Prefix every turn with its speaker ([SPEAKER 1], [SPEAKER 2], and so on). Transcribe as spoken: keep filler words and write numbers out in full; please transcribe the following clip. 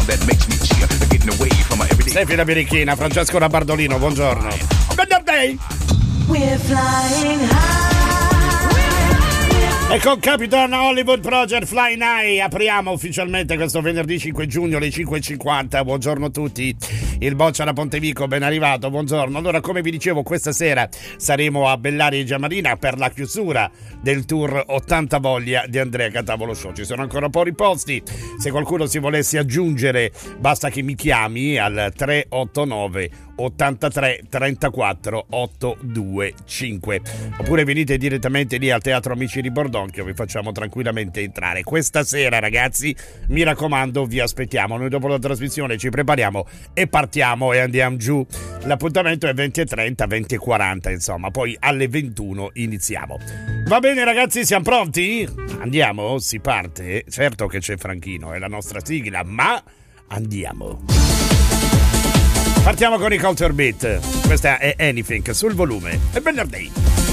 [SPEAKER 1] that makes me cheer. Getting away from my everyday.
[SPEAKER 2] Steffi la Birichina, Francesco Rabardolino, buongiorno. Venerdì!
[SPEAKER 3] We're flying high.
[SPEAKER 2] E con Capitan Hollywood Project Flying High apriamo ufficialmente questo venerdì cinque giugno alle cinque e cinquanta. Buongiorno a tutti. Il Boccia da Pontevico, ben arrivato, buongiorno. Allora, come vi dicevo, questa sera saremo a Bellaria e Giamarina per la chiusura del tour ottanta Voglia di Andrea Catavolo Show. Ci sono ancora pochi posti. Se qualcuno si volesse aggiungere, basta che mi chiami al tre otto nove ottantatré trentaquattro ottocentoventicinque, oppure venite direttamente lì al Teatro Amici di Bordonchio, vi facciamo tranquillamente entrare. Questa sera, ragazzi, mi raccomando, vi aspettiamo. Noi dopo la trasmissione ci prepariamo e partiamo e andiamo giù. L'appuntamento è venti e trenta, venti e quaranta, insomma, poi alle ventuno iniziamo. Va bene, ragazzi, siamo pronti? Andiamo? Si parte? Certo che c'è Franchino, è la nostra sigla, ma andiamo. Partiamo con i Culture Beat. Questa è Anything sul volume. È venerdì.